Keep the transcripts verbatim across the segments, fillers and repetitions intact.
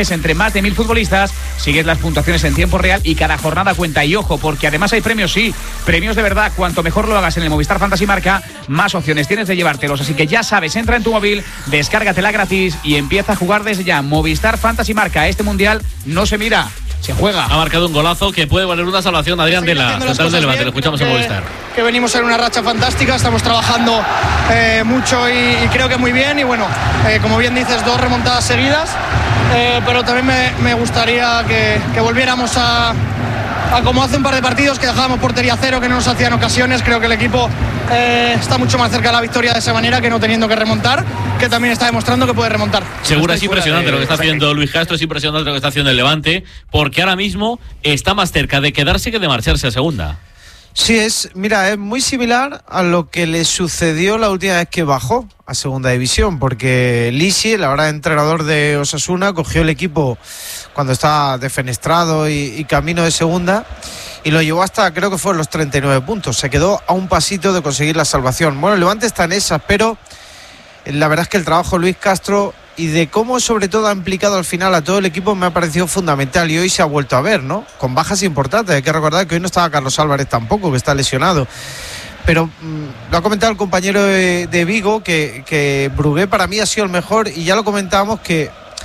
entre más de mil futbolistas, sigues las puntuaciones en tiempo real y cada jornada cuenta. Y ojo, porque además hay premios, sí, premios de verdad. Cuanto mejor lo hagas en el Movistar Fantasy Marca, más opciones tienes de llevártelos. Así que ya sabes, entra en tu móvil, descárgatela gratis y empieza a jugar desde ya. Movistar Fantasy Marca, este mundial no se mira, se juega. Ha marcado un golazo que puede valer una salvación. Adrián de la central del Levante, lo escuchamos que, en Movistar. Que venimos en una racha fantástica, estamos trabajando eh, mucho y, y creo que muy bien. Y bueno, eh, como bien dices, dos remontadas seguidas. Eh, pero también me, me gustaría que, que volviéramos a, a como hace un par de partidos, que dejábamos portería cero, que no nos hacían ocasiones. Creo que el equipo eh, está mucho más cerca de la victoria de esa manera, que no teniendo que remontar, que también está demostrando que puede remontar. Seguro, es impresionante de... lo que está haciendo Luis Castro, es impresionante lo que está haciendo el Levante, porque ahora mismo está más cerca de quedarse que de marcharse a segunda. Sí, es, mira, es muy similar a lo que le sucedió la última vez que bajó a segunda división, porque Lisi, el ahora entrenador de Osasuna, cogió el equipo cuando estaba defenestrado y, y camino de segunda y lo llevó hasta, creo que fueron los treinta y nueve puntos, se quedó a un pasito de conseguir la salvación. Bueno, el Levante está en esas, pero la verdad es que el trabajo de Luis Castro y de cómo sobre todo ha implicado al final a todo el equipo me ha parecido fundamental, y hoy se ha vuelto a ver, ¿no? Con bajas importantes. Hay que recordar que hoy no estaba Carlos Álvarez tampoco, que está lesionado, pero mmm, lo ha comentado el compañero de, de Vigo, que, que Brugué para mí ha sido el mejor, y ya lo comentábamos que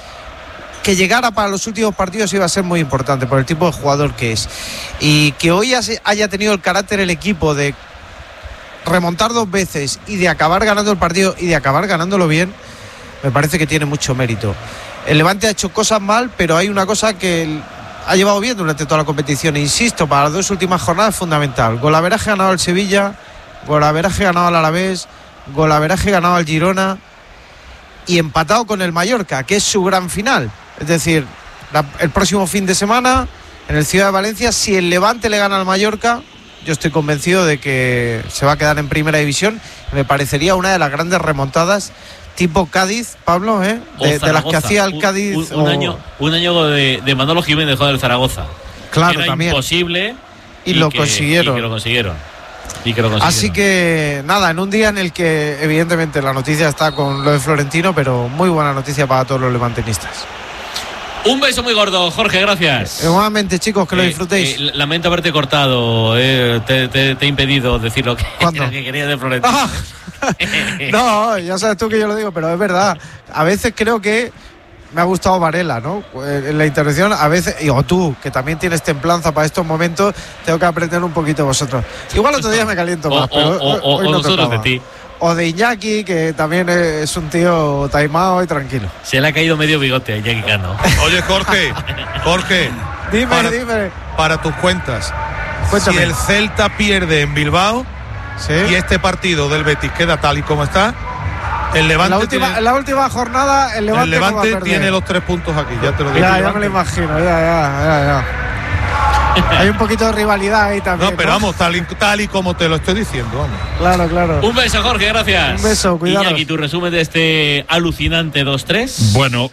que llegara para los últimos partidos iba a ser muy importante por el tipo de jugador que es, y que hoy haya tenido el carácter el equipo de remontar dos veces y de acabar ganando el partido y de acabar ganándolo bien, me parece que tiene mucho mérito. El Levante ha hecho cosas mal, pero hay una cosa que ha llevado bien durante toda la competición, e insisto, para las dos últimas jornadas es fundamental. Golaveraje ganado al Sevilla, golaveraje ganado al Alavés, golaveraje ganado al Girona y empatado con el Mallorca, que es su gran final. Es decir, la, el próximo fin de semana en el Ciudad de Valencia, si el Levante le gana al Mallorca, yo estoy convencido de que se va a quedar en primera división. Me parecería una de las grandes remontadas tipo Cádiz, Pablo, ¿eh? de, de las que hacía el Cádiz. Un, un, un, o... año, un año de, de Manolo Jiménez del Zaragoza. Claro, era también. Imposible. Y, y lo que, consiguieron. Y que lo consiguieron. Y que lo consiguieron. Así que, nada, en un día en el que, evidentemente, la noticia está con lo de Florentino, pero muy buena noticia para todos los levantinistas. Un beso muy gordo, Jorge, gracias. Igualmente, chicos, que eh, lo disfrutéis. Eh, lamento haberte cortado, eh, te, te, te he impedido decir lo que, que quería de Florentino. Ah. No, ya sabes tú que yo lo digo, pero es verdad. A veces creo que me ha gustado Varela, ¿no? En la intervención, a veces, y o tú, que también tienes templanza para estos momentos, tengo que aprender un poquito vosotros. Igual otro día me caliento más, o, pero o, hoy, o, hoy o no nosotros de ti. O de Iñaki, que también es un tío taimado y tranquilo. Se le ha caído medio bigote a Iñaki Cano. Oye, Jorge, Jorge. Dime, para, dime. Para tus cuentas. Cuéntame. Si el Celta pierde en Bilbao, ¿sí?, y este partido del Betis queda tal y como está, el Levante la última, tiene, en la última jornada el Levante, el Levante no va a perder. Tiene los tres puntos aquí, ya te lo digo. Ya, ya me lo imagino, ya, ya, ya, ya. Hay un poquito de rivalidad ahí también. No, pero ¿no? vamos, tal y, tal y como te lo estoy diciendo, vamos. Claro, claro. Un beso, Jorge, gracias. Un beso, cuidado. Iñaki, tu resumen de este alucinante dos tres. Bueno,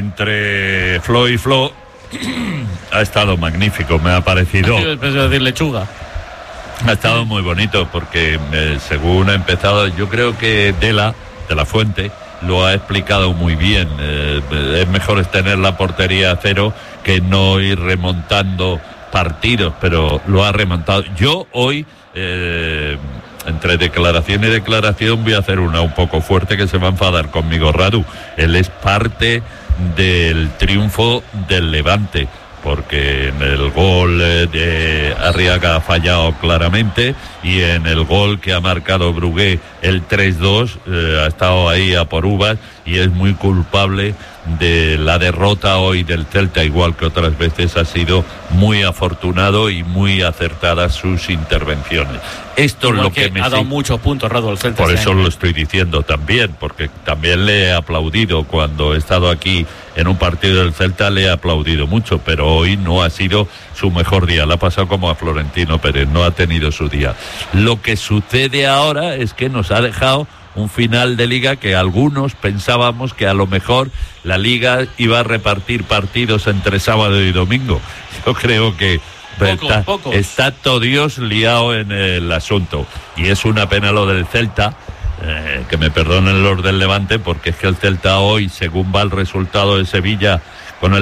entre Flo y Flo ha estado magnífico, me ha parecido. Después de decir lechuga. Ha estado muy bonito porque eh, según ha empezado, yo creo que Dela, de la Fuente, lo ha explicado muy bien. Eh, es mejor tener la portería a cero que no ir remontando partidos, pero lo ha remontado. Yo hoy, eh, entre declaración y declaración, voy a hacer una un poco fuerte que se va a enfadar conmigo Radu. Él es parte del triunfo del Levante, porque en el gol de Arriaga ha fallado claramente y en el gol que ha marcado Brugué, el tres dos, eh, ha estado ahí a por uvas y es muy culpable de la derrota hoy del Celta, igual que otras veces ha sido muy afortunado y muy acertadas sus intervenciones. Esto igual es lo que, que me ha dado muchos puntos Radu el Celta. Por eso año. Lo estoy diciendo también, porque también le he aplaudido cuando he estado aquí en un partido del Celta, le he aplaudido mucho, pero hoy no ha sido su mejor día. Le ha pasado como a Florentino Pérez, no ha tenido su día. Lo que sucede ahora es que nos ha dejado un final de liga que algunos pensábamos que a lo mejor la liga iba a repartir partidos entre sábado y domingo. Yo creo que Poco, está, pocos. está todo Dios liado en el asunto y es una pena lo del Celta. Eh, que me perdonen los del Levante, porque es que el Celta hoy, según va el resultado de Sevilla